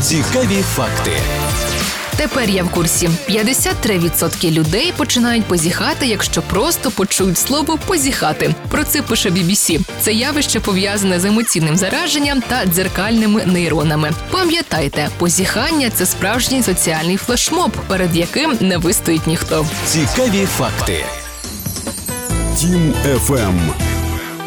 Цікаві факти. Тепер я в курсі. 53% людей починають позіхати, якщо просто почують слово «позіхати». Про це пише BBC. Це явище пов'язане з емоційним зараженням та дзеркальними нейронами. Пам'ятайте, позіхання – це справжній соціальний флешмоб, перед яким не вистоїть ніхто. Цікаві факти. Тім FM.